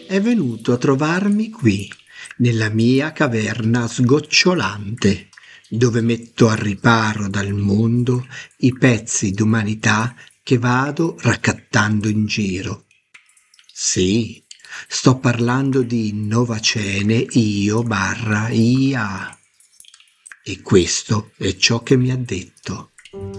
è venuto a trovarmi qui, nella mia caverna sgocciolante, dove metto al riparo dal mondo i pezzi d'umanità che vado raccattando in giro. Sì, sto parlando di Novacene Io/IA. E questo è ciò che mi ha detto.